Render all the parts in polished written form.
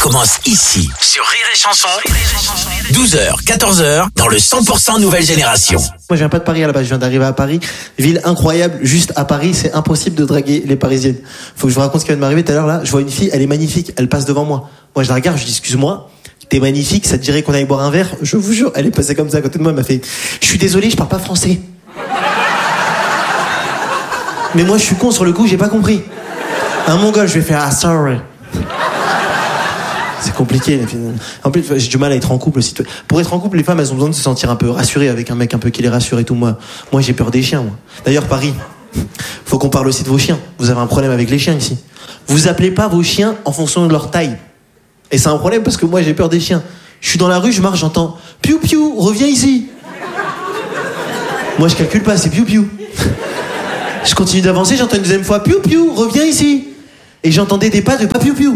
commence ici, sur Rire et Chanson. 12h, 14h, dans le 100% nouvelle génération. Moi, je viens pas de Paris à la base, je viens d'arriver à Paris. Ville incroyable, juste à Paris, c'est impossible de draguer les Parisiennes. Faut que je vous raconte ce qui vient de m'arriver tout à l'heure là. Je vois une fille, elle est magnifique, elle passe devant moi. Moi, je la regarde, je dis excuse-moi, t'es magnifique, ça te dirait qu'on aille boire un verre? Je vous jure, elle est passée comme ça à côté de moi, elle m'a fait je suis désolé, je parle pas français. Mais moi, je suis con sur le coup, j'ai pas compris. Un mongol, je vais faire ah sorry. C'est compliqué. En plus, j'ai du mal à être en couple aussi. Pour être en couple, les femmes, elles ont besoin de se sentir un peu rassurées avec un mec un peu qui les rassure et tout. Moi, j'ai peur des chiens, moi. D'ailleurs, Paris, faut qu'on parle aussi de vos chiens. Vous avez un problème avec les chiens ici. Vous appelez pas vos chiens en fonction de leur taille. Et c'est un problème parce que moi, j'ai peur des chiens. Je suis dans la rue, je marche, j'entends piou piou, reviens ici. Moi, je calcule pas, c'est piou piou. Je continue d'avancer, j'entends une deuxième fois piou piou, reviens ici. Et j'entendais des pas de pas piou piou.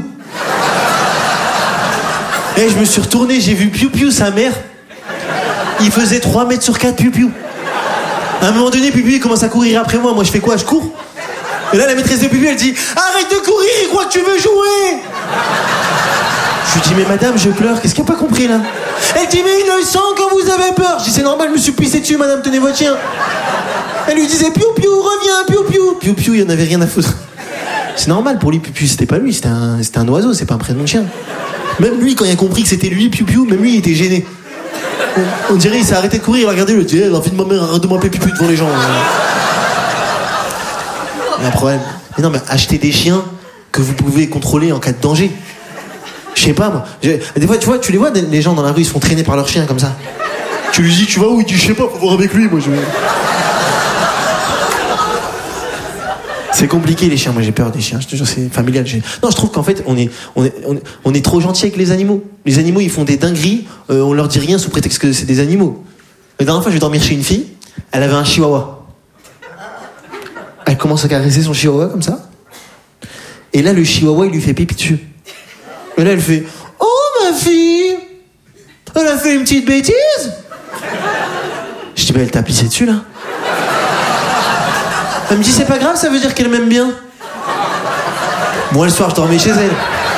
Et je me suis retourné, j'ai vu Piou Piou, sa mère. Il faisait 3 mètres sur 4, Piou Piou. À un moment donné, Piou Piou, il commence à courir après moi. Moi, je fais quoi? Je cours. Et là, la maîtresse de Piou Piou, elle dit arrête de courir, il croit que tu veux jouer. Je lui dis mais madame, je pleure, qu'est-ce qu'elle a pas compris là? Elle dit mais il le sent quand vous avez peur. Je dis c'est normal, je me suis pissé dessus, madame, tenez votre chien. Elle lui disait Piou Piou, reviens, Piou Piou. Piou Piou, il en avait rien à foutre. C'est normal pour lui, Piou Piou, c'était pas lui, c'était un oiseau, c'est pas un prénom de chien. Même lui, quand il a compris que c'était lui, Piou Piou, même lui, il était gêné. On dirait, il s'est arrêté de courir, il a regardé, il a dit la fille de ma mère, arrête de m'appeler Piou Piou devant les gens. Il y a un problème. Mais non, mais achetez des chiens que vous pouvez contrôler en cas de danger. Je sais pas, moi. Des fois, tu les vois, les gens dans la rue, ils se font traîner par leurs chiens comme ça. Tu lui dis, tu vas où? Il dit, je sais pas, faut voir avec lui, moi. C'est compliqué les chiens, moi j'ai peur des chiens, je te jure, c'est familial. Non, je trouve qu'en fait on est trop gentil avec les animaux. Les animaux ils font des dingueries, on leur dit rien sous prétexte que c'est des animaux. La dernière fois je vais dormir chez une fille, elle avait un chihuahua. Elle commence à caresser son chihuahua comme ça. Et là le chihuahua il lui fait pipi dessus. Et là elle fait oh ma fille, elle a fait une petite bêtise. Je dis bah elle t'a pissé dessus là. Elle me dit c'est pas grave, ça veut dire qu'elle m'aime bien. Moi le soir je dormais chez elle.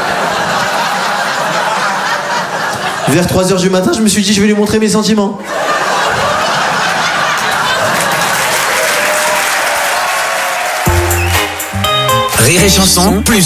Vers 3h du matin je me suis dit je vais lui montrer mes sentiments. Rire et Chanson, plus